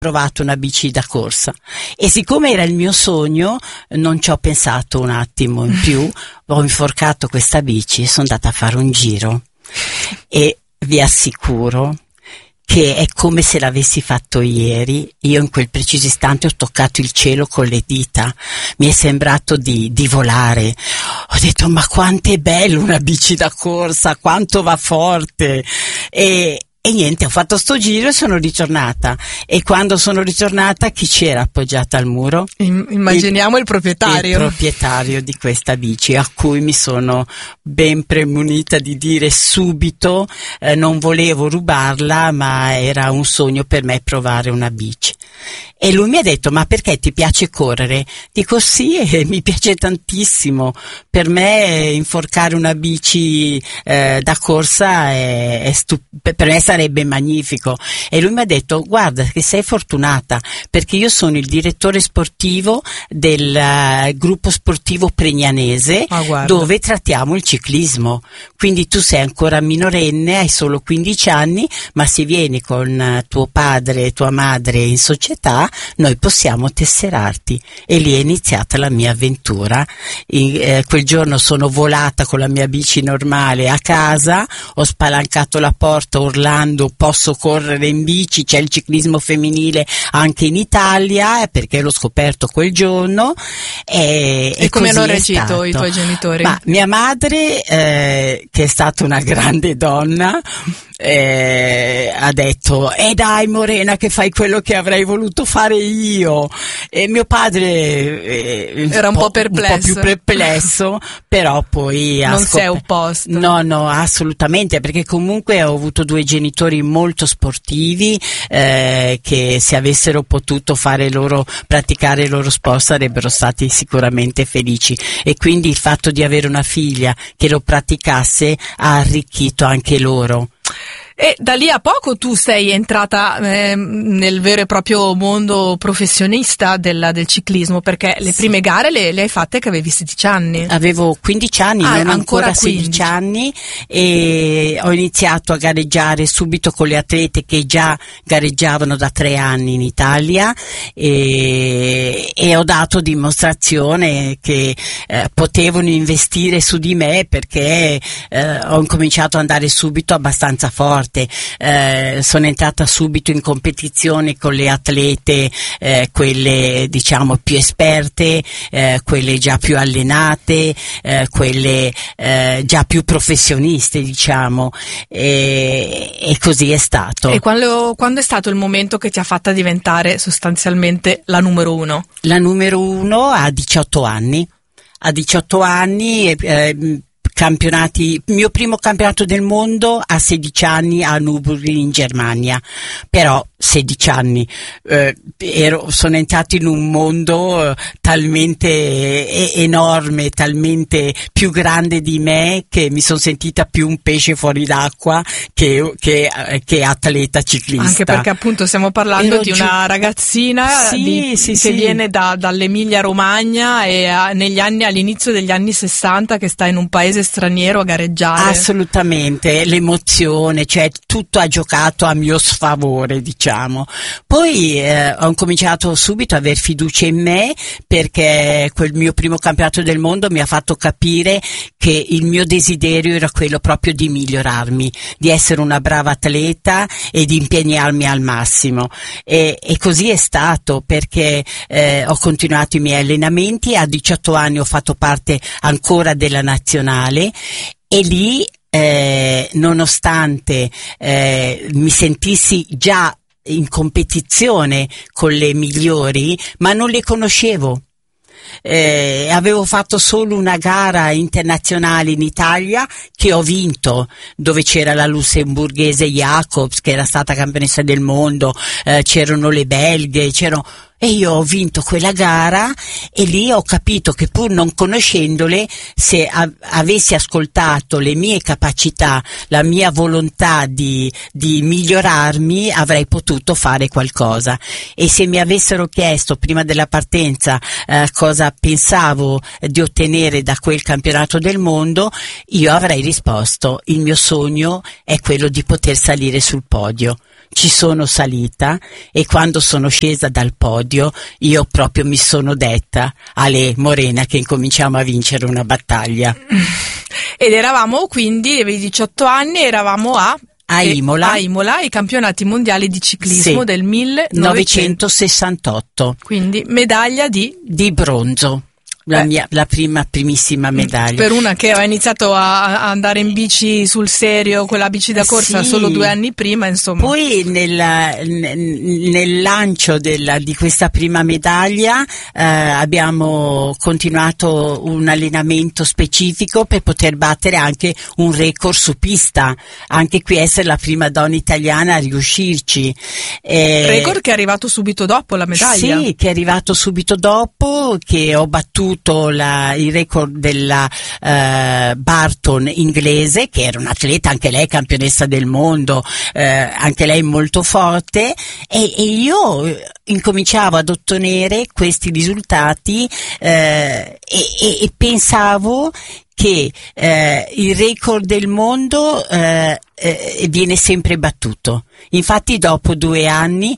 provato una bici da corsa, e siccome era il mio sogno non ci ho pensato un attimo in più, ho inforcato questa bici e sono andata a fare un giro, e vi assicuro che è come se l'avessi fatto ieri. Io in quel preciso istante ho toccato il cielo con le dita, mi è sembrato di volare. Ho detto: ma quanto è bella una bici da corsa, quanto va forte. E niente, ho fatto sto giro e sono ritornata. E quando sono ritornata, chi c'era appoggiata al muro? Immaginiamo il proprietario. Il proprietario di questa bici, a cui mi sono ben premunita di dire subito, non volevo rubarla, ma era un sogno per me provare una bici. E lui mi ha detto: ma perché ti piace correre? Dico: sì, mi piace tantissimo. Per me inforcare una bici da corsa per me sarebbe magnifico. E lui mi ha detto: guarda che sei fortunata, perché io sono il direttore sportivo del gruppo sportivo Pregnanese, dove trattiamo il ciclismo. Quindi tu sei ancora minorenne, hai solo 15 anni, ma se vieni con tuo padre e tua madre in società, noi possiamo tesserarti. E lì è iniziata la mia avventura. Quel giorno sono volata con la mia bici normale a casa, ho spalancato la porta urlando: posso correre in bici, c'è il ciclismo femminile anche in Italia, perché l'ho scoperto quel giorno. E come hanno reagito i tuoi genitori? Ma mia madre, che è stata una grande donna, ha detto: dai Morena, che fai quello che avrei voluto fare io. E mio padre era un po' perplesso, un po' più perplesso, però poi non si è opposto. No, assolutamente, perché comunque ho avuto due genitori molto sportivi, che se avessero potuto praticare il loro sport sarebbero stati sicuramente felici, e quindi il fatto di avere una figlia che lo praticasse ha arricchito anche loro. E da lì a poco tu sei entrata nel vero e proprio mondo professionista del ciclismo, perché le prime gare le hai fatte che avevi 16 anni. Avevo 15 anni, non ancora 16 anni, e ho iniziato a gareggiare subito con le atlete che già gareggiavano da 3 anni in Italia, e ho dato dimostrazione che potevano investire su di me, perché ho incominciato ad andare subito abbastanza forte. Sono entrata subito in competizione con le atlete, quelle diciamo più esperte, quelle già più allenate, quelle già più professioniste, diciamo, e così è stato. E quando è stato il momento che ti ha fatta diventare sostanzialmente la numero uno? La numero uno a 18 anni. A 18 anni campionati, mio primo campionato del mondo a 16 anni a Nürburgring in Germania, però 16 anni, sono entrato in un mondo talmente enorme, talmente più grande di me, che mi sono sentita più un pesce fuori d'acqua che atleta ciclista. Anche perché appunto stiamo parlando di una ragazzina che viene dall'Emilia Romagna e all'inizio degli anni 60 che sta in un paese straniero a gareggiare. Assolutamente, l'emozione, cioè tutto ha giocato a mio sfavore, diciamo. Poi ho cominciato subito a aver fiducia in me, perché quel mio primo campionato del mondo mi ha fatto capire che il mio desiderio era quello proprio di migliorarmi, di essere una brava atleta e di impegnarmi al massimo, e così è stato, perché ho continuato i miei allenamenti. A 18 anni ho fatto parte ancora della nazionale, e lì nonostante mi sentissi già in competizione con le migliori, ma non le conoscevo. Avevo fatto solo una gara internazionale in Italia che ho vinto, dove c'era la lussemburghese Jacobs che era stata campionessa del mondo, c'erano le belghe, E io ho vinto quella gara e lì ho capito che pur non conoscendole, se avessi ascoltato le mie capacità, la mia volontà di migliorarmi, avrei potuto fare qualcosa. E se mi avessero chiesto prima della partenza cosa pensavo di ottenere da quel campionato del mondo, io avrei risposto: il mio sogno è quello di poter salire sul podio. Ci sono salita e quando sono scesa dal podio io proprio mi sono detta: Ale Morena, che incominciamo a vincere una battaglia. Ed eravamo quindi, avevi 18 anni, eravamo a Imola, i campionati mondiali di ciclismo del 1968. Quindi medaglia di bronzo. La primissima medaglia. Per una che aveva iniziato a andare in bici sul serio, quella bici da corsa, solo 2 anni prima, insomma. Poi nel lancio di questa prima medaglia abbiamo continuato un allenamento specifico per poter battere anche un record su pista, anche qui essere la prima donna italiana a riuscirci. Record che è arrivato subito dopo la medaglia. Sì, che è arrivato subito dopo, che ho battuto il record della Barton inglese, che era un'atleta anche lei campionessa del mondo, anche lei molto forte, e io incominciavo ad ottenere questi risultati e pensavo che il record del mondo viene sempre battuto. Infatti dopo 2 anni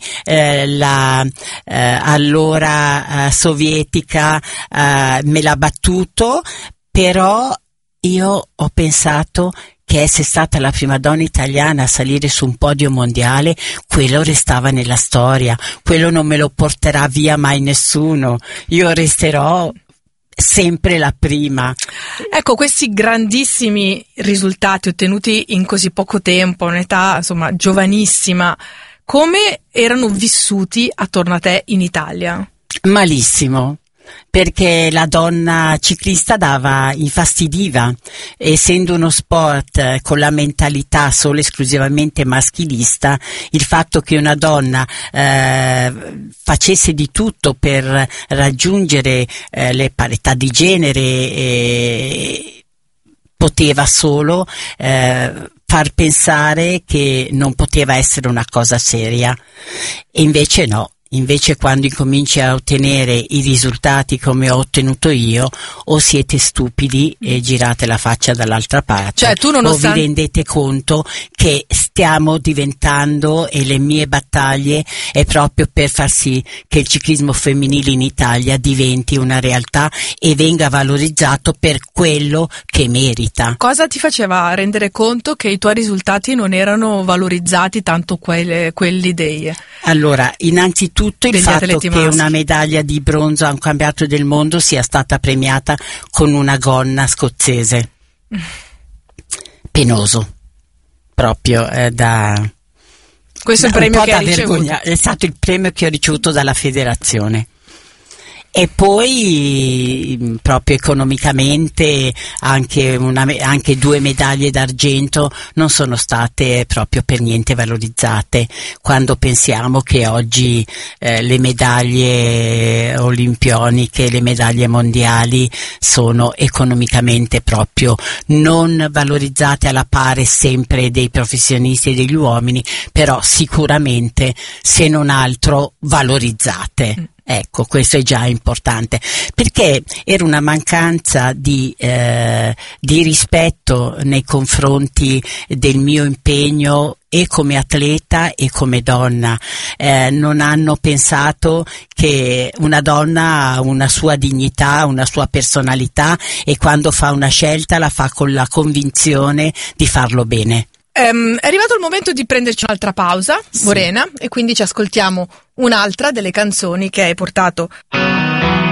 allora sovietica me l'ha battuto, però io ho pensato che essere stata la prima donna italiana a salire su un podio mondiale, quello restava nella storia, quello non me lo porterà via mai nessuno, io resterò sempre la prima. Ecco, questi grandissimi risultati ottenuti in così poco tempo, un'età insomma giovanissima, come erano vissuti attorno a te in Italia? Malissimo, perché la donna ciclista infastidiva, essendo uno sport con la mentalità solo esclusivamente maschilista. Il fatto che una donna facesse di tutto per raggiungere le parità di genere poteva solo far pensare che non poteva essere una cosa seria, e invece no. Invece quando incominci a ottenere i risultati come ho ottenuto io, o siete stupidi e girate la faccia dall'altra parte, cioè, tu o vi rendete conto che stiamo diventando, e le mie battaglie è proprio per far sì che il ciclismo femminile in Italia diventi una realtà e venga valorizzato per quello che merita. Cosa ti faceva rendere conto che i tuoi risultati non erano valorizzati tanto quelli dei... Allora, innanzitutto il fatto che una medaglia di bronzo a un campionato del mondo sia stata premiata con una gonna scozzese. Penoso, proprio Questo è il premio che hai ricevuto? È stato il premio che ho ricevuto dalla federazione. E poi proprio economicamente anche 2 medaglie d'argento non sono state proprio per niente valorizzate, quando pensiamo che oggi le medaglie olimpioniche, le medaglie mondiali sono economicamente proprio non valorizzate alla pari sempre dei professionisti e degli uomini, però sicuramente, se non altro, valorizzate. Ecco, questo è già importante, perché era una mancanza di rispetto nei confronti del mio impegno e come atleta e come donna. Non hanno pensato che una donna ha una sua dignità, una sua personalità, e quando fa una scelta la fa con la convinzione di farlo bene. È arrivato il momento di prenderci un'altra pausa, Morena, e quindi ci ascoltiamo un'altra delle canzoni che hai portato